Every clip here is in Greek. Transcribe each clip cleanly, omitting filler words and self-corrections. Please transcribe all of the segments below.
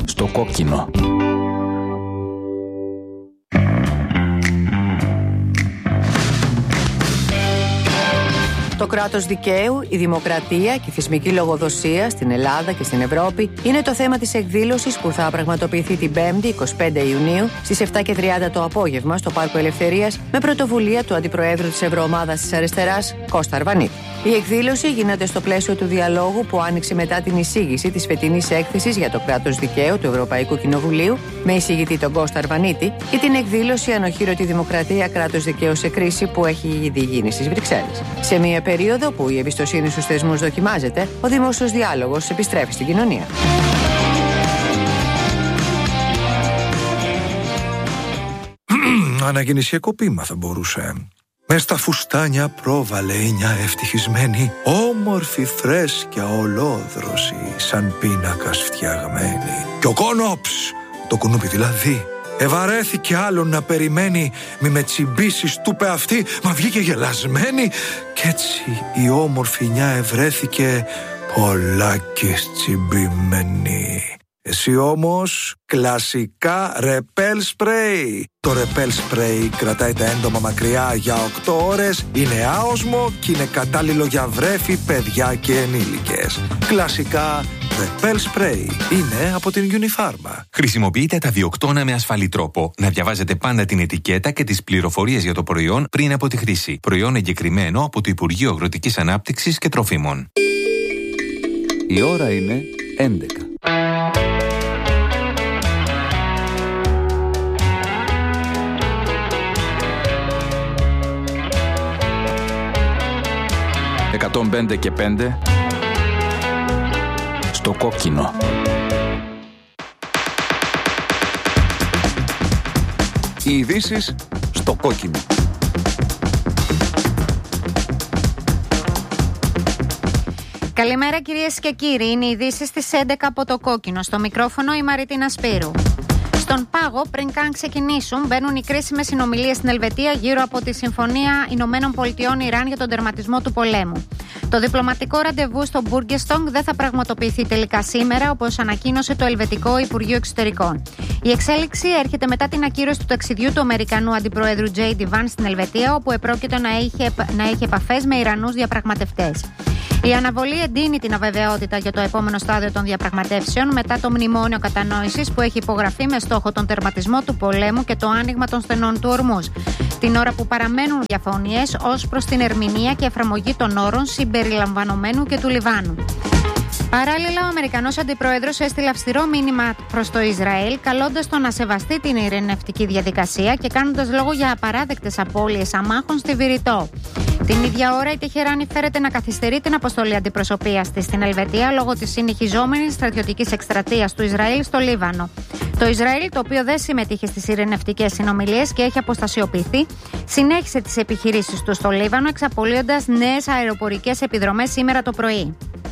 Στο κόκκινο. Το κράτος δικαίου, η δημοκρατία και η θεσμική λογοδοσία στην Ελλάδα και στην Ευρώπη είναι το θέμα της εκδήλωσης που θα πραγματοποιηθεί την 5η 25 Ιουνίου στις 7:30 το απόγευμα στο Πάρκο Ελευθερίας με πρωτοβουλία του Αντιπροέδρου της Ευρωομάδας της Αριστεράς, Κώστα Αρβανίτη. Η εκδήλωση γίνεται στο πλαίσιο του διαλόγου που άνοιξε μετά την εισήγηση της φετινής έκθεσης για το κράτος δικαίου του Ευρωπαϊκού Κοινοβουλίου με εισηγητή τον Κώστα Αρβανίτη και την εκδήλωση Ανοχήρωτη Δημοκρατία, κράτος δικαίου σε κρίση που έχει ήδη γίνει στις Βρυξέλλες. Σε μια περίοδο που η εμπιστοσύνη στους θεσμούς δοκιμάζεται, ο δημόσιος διάλογος επιστρέφει στην κοινωνία. Αναγεννησιακό ποίημα θα μπορούσε. Μες στα φουστάνια πρόβαλε μια ευτυχισμένη, όμορφη φρέσκια ολόδρωση, σαν πίνακας φτιαγμένη. Κι ο κόνοψ, το κουνούπι δηλαδή, ευαρέθηκε άλλον να περιμένει, μη με τσιμπήσεις του πε αυτή, μα βγήκε γελασμένη. Κι έτσι η όμορφη νιά ευρέθηκε πολλάκις τσιμπημένη. Εσύ όμως κλασικά ρεπέλ σπρέι. Το ρεπέλ σπρέι κρατάει τα έντομα μακριά για 8 ώρες, είναι άοσμο και είναι κατάλληλο για βρέφη, παιδιά και ενήλικες. Κλασικά ρεπέλ σπρέι είναι από την Unifarma. Χρησιμοποιείτε τα βιοκτώνα με ασφαλή τρόπο. Να διαβάζετε πάντα την ετικέτα και τις πληροφορίες για το προϊόν πριν από τη χρήση. Προϊόν εγκεκριμένο από το Υπουργείο Αγροτικής Ανάπτυξης και Τροφίμων. Η ώρα είναι 11. «105 και 5» στο κόκκινο. Οι ειδήσεις στο κόκκινο. Καλημέρα κυρίες και κύριοι, είναι οι ειδήσεις στις 11 από το κόκκινο. Στο μικρόφωνο η Μαρίτινα Σπύρου. Στον πάγο, πριν καν ξεκινήσουν, μπαίνουν οι κρίσιμες συνομιλίες στην Ελβετία γύρω από τη Συμφωνία Ηνωμένων Πολιτειών Ιράν για τον τερματισμό του πολέμου. Το διπλωματικό ραντεβού στο Μπούργκεστονγκ δεν θα πραγματοποιηθεί τελικά σήμερα, όπως ανακοίνωσε το Ελβετικό Υπουργείο Εξωτερικών. Η εξέλιξη έρχεται μετά την ακύρωση του ταξιδιού του Αμερικανού Αντιπροέδρου J.D. Vance στην Ελβετία, όπου επρόκειτο να έχει επαφές με Ιρανούς διαπραγματευτές. Η αναβολή εντείνει την αβεβαιότητα για το επόμενο στάδιο των διαπραγματεύσεων μετά το μνημόνιο κατανόησης που έχει υπογραφεί με στόχο τον τερματισμό του πολέμου και το άνοιγμα των στενών του ορμούς. Την ώρα που παραμένουν διαφωνίες ως προς την ερμηνεία και εφαρμογή των όρων συμπεριλαμβανομένου και του Λιβάνου. Παράλληλα, ο Αμερικανός Αντιπρόεδρος έστειλε αυστηρό μήνυμα προς το Ισραήλ, καλώντας το να σεβαστεί την ειρηνευτική διαδικασία και κάνοντας λόγο για απαράδεκτες απώλειες αμάχων στη Βηρητό. Την ίδια ώρα, η Τεχεράνη φέρεται να καθυστερεί την αποστολή αντιπροσωπείας της στην Ελβετία λόγω της συνεχιζόμενης στρατιωτικής εκστρατείας του Ισραήλ στο Λίβανο. Το Ισραήλ, το οποίο δεν συμμετείχε στις ειρηνευτικές συνομιλίες και έχει αποστασιοποιηθεί, συνέχισε τις επιχειρήσεις του στο Λίβανο, εξαπολύοντας νέες αεροπορικές επιδρομές σήμερα το πρωί.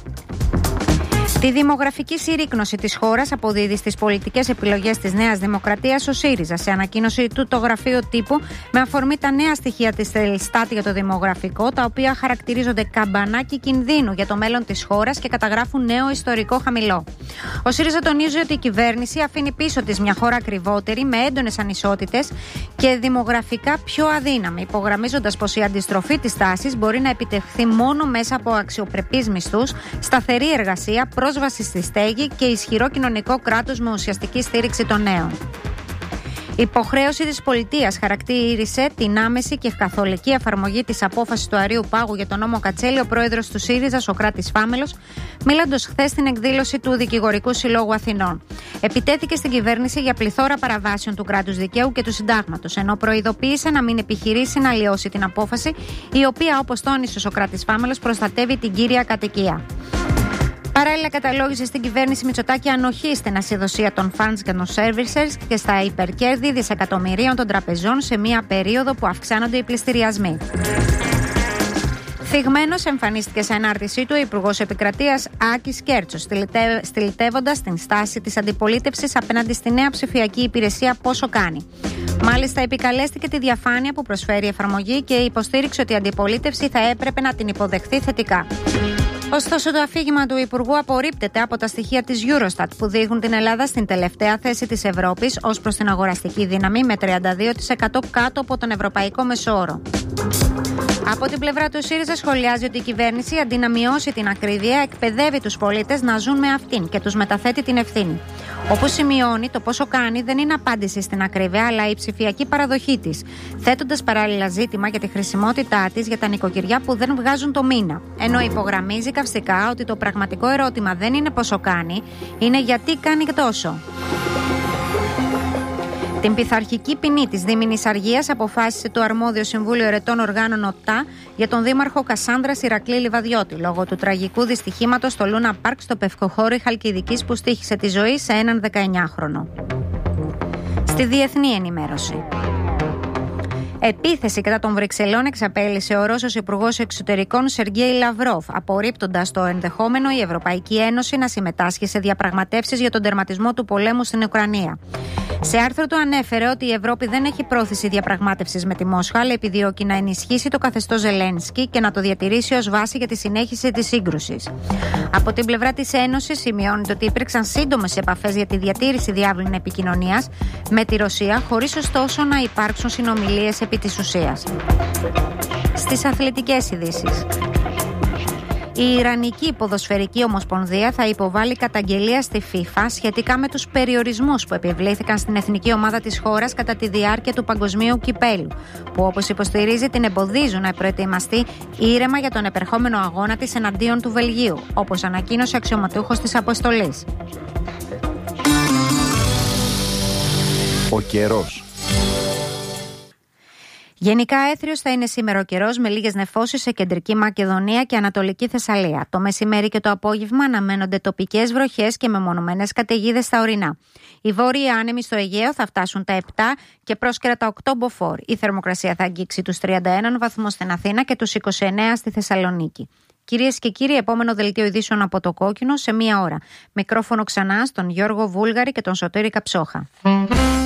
Τη δημογραφική συρρίκνωση της χώρας αποδίδει στις πολιτικές επιλογές της Νέας Δημοκρατίας ο ΣΥΡΙΖΑ. Σε ανακοίνωση του το γραφείο τύπου, με αφορμή τα νέα στοιχεία της Ελστάτ για το δημογραφικό, τα οποία χαρακτηρίζονται καμπανάκι κινδύνου για το μέλλον της χώρας και καταγράφουν νέο ιστορικό χαμηλό. Ο ΣΥΡΙΖΑ τονίζει ότι η κυβέρνηση αφήνει πίσω της μια χώρα ακριβότερη, με έντονες ανισότητες και δημογραφικά πιο αδύναμη, υπογραμμίζοντας πως η αντιστροφή της τάσης μπορεί να επιτευχθεί μόνο μέσα από αξιοπρεπείς μισθούς, σταθερή εργασία, πρόσβαση στη στέγη και ισχυρό κοινωνικό κράτος με ουσιαστική στήριξη των νέων. Η υποχρέωση της πολιτείας χαρακτήρισε την άμεση και καθολική εφαρμογή της απόφασης του Αρείου Πάγου για τον νόμο Κατσέλη ο πρόεδρος του ΣΥΡΙΖΑ, Σωκράτης Φάμελος, μιλώντας χθες στην εκδήλωση του Δικηγορικού Συλλόγου Αθηνών. Επιτέθηκε στην κυβέρνηση για πληθώρα παραβάσεων του κράτους δικαίου και του συντάγματος, ενώ προειδοποίησε να μην επιχειρήσει να αλλοιώσει την απόφαση, η οποία, όπως τόνισε ο Σωκράτης Φάμελος, προστατεύει την κύρια κατοικία. Παράλληλα, καταλόγησε στην κυβέρνηση Μητσοτάκη ανοχή στην ασυδοσία των funds και των servicers και στα υπερκέρδη δισεκατομμυρίων των τραπεζών σε μία περίοδο που αυξάνονται οι πληστηριασμοί. Θυγμένος εμφανίστηκε σε ανάρτησή του ο Υπουργός Επικρατείας Άκης Κέρτσος, στυλιτεύοντας την στάση της αντιπολίτευσης απέναντι στη νέα ψηφιακή υπηρεσία Πόσο Κάνει. Μάλιστα, επικαλέστηκε τη διαφάνεια που προσφέρει η εφαρμογή και υποστήριξε ότι η αντιπολίτευση θα έπρεπε να την υποδεχθεί θετικά. Ωστόσο, το αφήγημα του Υπουργού απορρίπτεται από τα στοιχεία της Eurostat που δείχνουν την Ελλάδα στην τελευταία θέση της Ευρώπης ως προς την αγοραστική δύναμη με 32% κάτω από τον ευρωπαϊκό μεσόωρο. Από την πλευρά του ΣΥΡΙΖΑ σχολιάζει ότι η κυβέρνηση, αντί να μειώσει την ακρίβεια, εκπαιδεύει τους πολίτες να ζουν με αυτήν και τους μεταθέτει την ευθύνη. Όπως σημειώνει, το πόσο κάνει δεν είναι απάντηση στην ακρίβεια, αλλά η ψηφιακή παραδοχή της, θέτοντας παράλληλα ζήτημα για τη χρησιμότητά της για τα νοικοκυριά που δεν βγάζουν το μήνα. Ενώ υπογραμμίζει καυστικά ότι το πραγματικό ερώτημα δεν είναι πόσο κάνει, είναι γιατί κάνει τόσο. Την πειθαρχική ποινή της δίμηνης αργίας αποφάσισε το αρμόδιο Συμβούλιο Ερετών Οργάνων ΟΤΑ για τον δήμαρχο Κασάνδρας Ηρακλή Λιβαδιώτη λόγω του τραγικού δυστυχήματος στο Λούνα Πάρκ στο Πευκοχώρι Χαλκιδικής που στοίχησε τη ζωή σε έναν 19χρονο. Στη διεθνή ενημέρωση. Επίθεση κατά των Βρυξελών εξαπέλυσε ο Ρώσος Υπουργός Εξωτερικών Σεργέη Λαυρόφ, απορρίπτοντας το ενδεχόμενο η Ευρωπαϊκή Ένωση να συμμετάσχει σε διαπραγματεύσεις για τον τερματισμό του πολέμου στην Ουκρανία. Σε άρθρο του ανέφερε ότι η Ευρώπη δεν έχει πρόθεση διαπραγμάτευσης με τη Μόσχα, αλλά επιδιώκει να ενισχύσει το καθεστώς Ζελένσκι και να το διατηρήσει ως βάση για τη συνέχιση της σύγκρουσης. Από την πλευρά της Ένωσης σημειώνεται ότι υπήρξαν σύντομες επαφές για τη διατήρηση διάβλων επικοινωνίας με τη Ρωσία, χωρίς ωστόσο να υπάρξουν συνομιλίες επί της ουσίας. Στις αθλητικές ειδήσεις. Η Ιρανική Ποδοσφαιρική Ομοσπονδία θα υποβάλει καταγγελία στη FIFA σχετικά με τους περιορισμούς που επιβλήθηκαν στην εθνική ομάδα της χώρας κατά τη διάρκεια του Παγκοσμίου Κυπέλου, που όπως υποστηρίζει την εμποδίζουν να προετοιμαστεί ήρεμα για τον επερχόμενο αγώνα της εναντίον του Βελγίου, όπως ανακοίνωσε αξιωματούχος της αποστολής. Ο καιρός. Γενικά έθριος θα είναι σήμερα ο καιρός με λίγες νεφώσεις σε κεντρική Μακεδονία και ανατολική Θεσσαλία. Το μεσημέρι και το απόγευμα αναμένονται τοπικές βροχές και μεμονωμένες καταιγίδες στα ορεινά. Οι βόρειοι άνεμοι στο Αιγαίο θα φτάσουν τα 7 και πρόσκαιρα τα 8 μποφόρ. Η θερμοκρασία θα αγγίξει τους 31 βαθμούς στην Αθήνα και τους 29 στη Θεσσαλονίκη. Κυρίες και κύριοι, επόμενο δελτίο ειδήσεων από το Κόκκινο σε 1 ώρα. Μικρόφωνο ξανά στον Γιώργο Βούλγαρη και τον Σωτήρη Καψόχα.